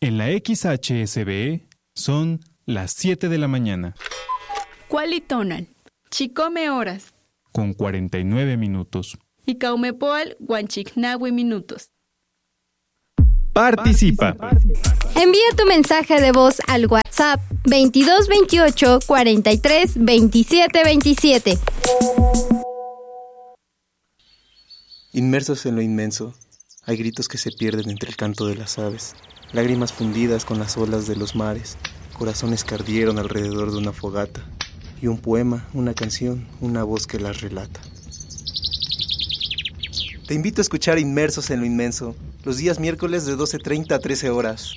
En la XHSB son las 7 de la mañana. Cualitonan, Chicome horas. Con 49 minutos. Y Caumepoal, Guanchignahui minutos. Participa. Envía tu mensaje de voz al WhatsApp 2228 43 27 27. Inmersos en lo inmenso, hay gritos que se pierden entre el canto de las aves, lágrimas fundidas con las olas de los mares, corazones que ardieron alrededor de una fogata, y un poema, una canción, una voz que las relata. Te invito a escuchar Inmersos en lo inmenso, los días miércoles de 12:30 a 13 horas.